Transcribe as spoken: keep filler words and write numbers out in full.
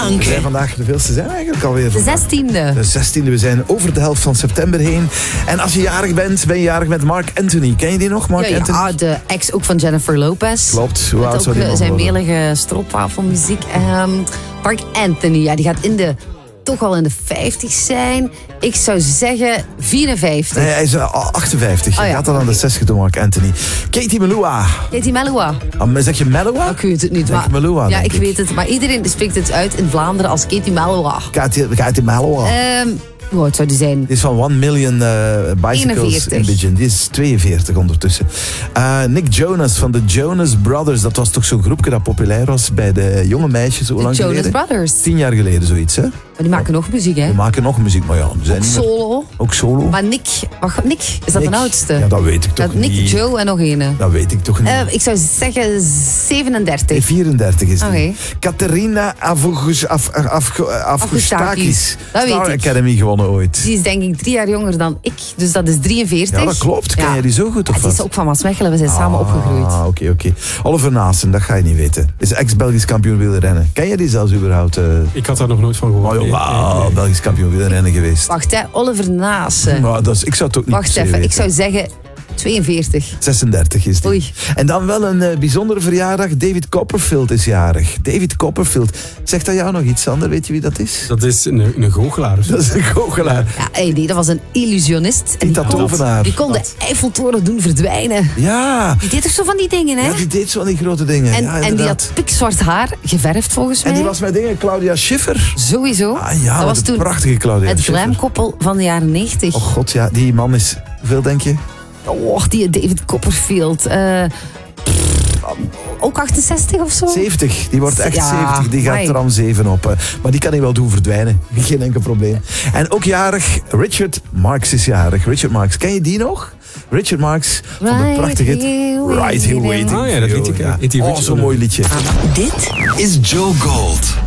Frank. We zijn vandaag, de veelste zijn eigenlijk alweer. De zestiende. De zestiende, we zijn over de helft van september heen. En als je jarig bent, ben je jarig met Mark Anthony. Ken je die nog, Mark Ja, Anthony? ja, de ex ook van Jennifer Lopez. Klopt, hoe Met oud ook zou die eh, nog zijn worden? melige stroopwafelmuziek. Um, Mark Anthony, ja, die gaat in de, toch al in de vijftig zijn. Ik zou zeggen vierenvijftig. Nee, hij is uh, achtenvijftig. Oh, Je ja. gaat al aan de zestig door, Mark Anthony. Katie Melua. Katie Melua. Ah, zeg je Melua? Ik weet het niet. Denk Maar, Melua, ja, denk ik ik. weet het. Maar iedereen spreekt het uit in Vlaanderen als Katie Melua. Katie, Katie Melua. Um, hoe oud zou die zijn? Die is van one million uh, Bicycles eenenveertig. in Beijing. Die is tweeënveertig ondertussen. Uh, Nick Jonas van de Jonas Brothers. Dat was toch zo'n groepje dat populair was bij de jonge meisjes. Hoe De lang Jonas geleden? Brothers. Tien jaar geleden, zoiets, hè? Maar die maken nog muziek, hè? We maken nog muziek, maar ja, we zijn Ook niet meer- solo. Ook solo? Maar Nick, wacht, Nick, is dat Nick? de oudste? Ja, dat weet ik toch Dat Nick, niet. Joe en nog een. Dat weet ik toch niet. Uh, ik zou zeggen zevenendertig. Nee, vierendertig is die. Oké. Katerina Avugis- Af- Af- Af- Avgustakis. Dat weet Star ik. Academy gewonnen ooit. Die is denk ik drie jaar jonger dan ik, dus dat is drieënveertig. Ja, dat klopt. Ken Ja. jij die zo goed of Ja, die is wat? ook van Maasmechelen, we zijn samen opgegroeid. Ah, oké, oké. Oliver Naassen, dat ga je niet weten. Is ex-Belgisch kampioen wielrennen. Ken je die zelfs überhaupt? Uh... Ik had daar nog nooit van gehoord. Oh, joh, Nee, wauw, nee, nee. Belgisch kampioen wielrennen geweest. Wacht, hè, Oliver Naassen. Nou, dat is, ik zou het ook niet Wacht per se even, ik weten. zou zeggen tweeënveertig. zesendertig is die. Oei. En dan wel een uh, bijzondere verjaardag. David Copperfield is jarig. David Copperfield. Zegt dat jou nog iets, Sander? Weet je wie dat is? Dat is een, een goochelaar. Dat is een goochelaar. Ja, hey, nee, dat was een illusionist. En Tita die kon, Tovenaar. die kon de Eiffeltoren doen verdwijnen. Ja. Die deed toch zo van die dingen, hè? Ja, die deed zo van die grote dingen. en, ja, en die inderdaad. had pikzwart haar, geverfd volgens mij. En die was met dingen, Claudia Schiffer. Sowieso. Ah ja, dat wat was een toen prachtige Claudia het Schiffer. glamkoppel van de jaren negentig. Oh god, ja, die man is... Hoeveel denk je? Oh, die David Copperfield. Eh, pff, ook achtenzestig of zo? zeventig. Die wordt echt Ja, zeventig. Die gaat amai. tram zeven op. eh. Maar die kan hij wel doen verdwijnen. Geen enkel probleem. En ook jarig, Richard Marx is jarig. Richard Marx, ken je die nog? Richard Marx van de Right prachtige hit here Right Here waiting. Waiting. Oh ja, dat lied ik, ja. Heet die Oh, Richard zo'n dan? mooi liedje. Dit is Joe Gold.